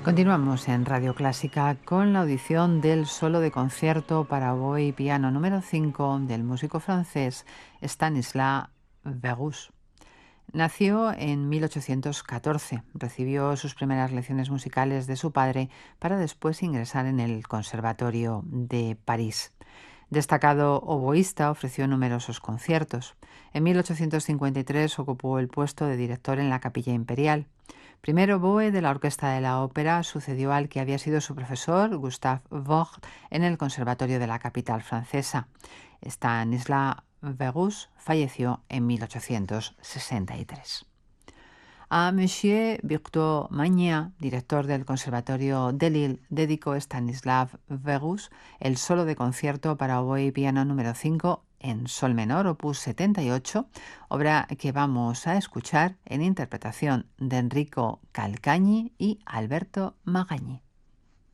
Continuamos en Radio Clásica con la audición del solo de concierto para oboe y piano número 5 del músico francés Stanislas Bergus. Nació en 1814, recibió sus primeras lecciones musicales de su padre para después ingresar en el Conservatorio de París. Destacado oboísta, ofreció numerosos conciertos. En 1853 ocupó el puesto de director en la Capilla Imperial. Primer oboe de la Orquesta de la Ópera, sucedió al que había sido su profesor, Gustave Vogt, en el Conservatorio de la capital francesa. Stanislas Bergus falleció en 1863. A Monsieur Victor Magnat, director del Conservatorio de Lille, dedicó Stanislas Bergus el solo de concierto para oboe y piano número 5 en sol menor, opus 78, obra que vamos a escuchar en interpretación de Enrico Calcagni y Alberto Magañi.